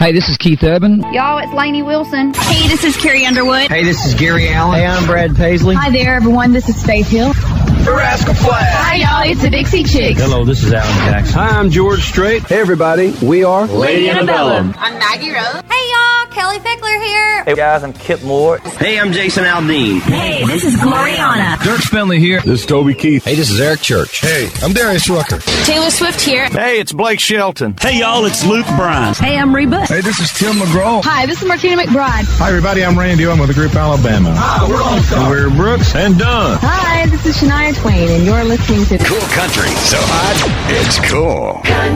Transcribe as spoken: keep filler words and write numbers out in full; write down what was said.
Hey, this is Keith Urban. Y'all, it's Lainey Wilson. Hey, this is Carrie Underwood. Hey, this is Gary Allen. Hey, I'm Brad Paisley. Hi there, everyone. This is Faith Hill. Rascal Flatts. Hi, y'all. It's the Dixie Chicks. Hello, this is Alan Jackson. Hi, I'm George Strait. Hey, everybody. We are Lady Antebellum. I'm Maggie Rose. Hey, y'all. Kelly Fickler here. Hey, guys. I'm Kip Moore. Hey, I'm Jason Aldean. Hey, this is Gloriana. Dirk Spenley here. This is Toby Keith. Hey, this is Eric Church. Hey, I'm Darius Rucker. Taylor Swift here. Hey, it's Blake Shelton. Hey, y'all. It's Luke Bryan. Hey, I'm Reba. Hey, this is Tim McGraw. Hi, this is Martina McBride. Hi, everybody. I'm Randy. I'm with the group Alabama. Hi, we're on. We're Brooks and Dunn. Hi, this is Shania Twain, and you're listening to Cool Country. So hot, it's cool.